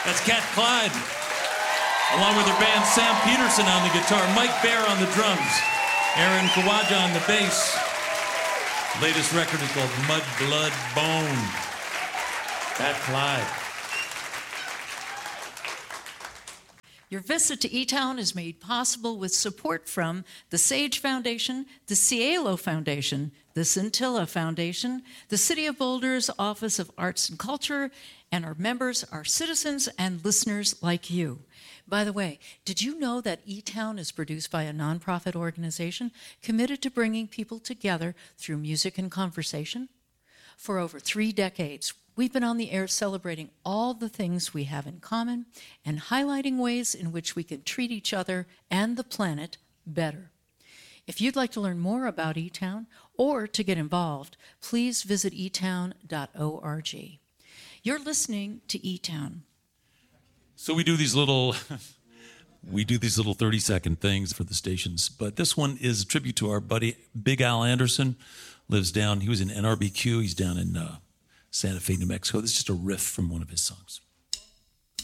That's Cat Clyde, along with her band Sam Peterson on the guitar, Mike Baer on the drums, Aaron Kawaja on the bass. Latest record is called Mud, Blood, Bone. Cat Clyde. Your visit to E-Town is made possible with support from the Sage Foundation, the Cielo Foundation, the Scintilla Foundation, the City of Boulder's Office of Arts and Culture, and our members are citizens and listeners like you. By the way, did you know that E-Town is produced by a nonprofit organization committed to bringing people together through music and conversation? For over 3 decades, we've been on the air celebrating all the things we have in common and highlighting ways in which we can treat each other and the planet better. If you'd like to learn more about E-Town or to get involved, please visit etown.org. You're listening to E-Town. So we do these little 30-second things for the stations, but this one is a tribute to our buddy Big Al Anderson. He was in NRBQ. He's down in Santa Fe, New Mexico. This is just a riff from one of his songs.